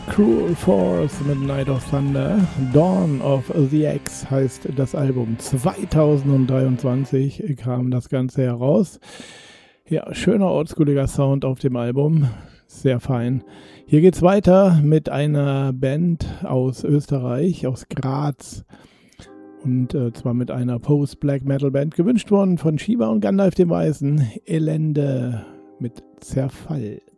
Cruel Force mit Night of Thunder. Dawn of the Axe heißt das Album. 2023 kam das Ganze heraus. Ja, schöner oldschooliger Sound auf dem Album. Sehr fein. Hier geht's weiter mit einer Band aus Österreich, aus Graz. Und zwar mit einer Post-Black-Metal-Band, gewünscht worden von Shiva und Gandalf dem Weißen. Elende mit Zerfall.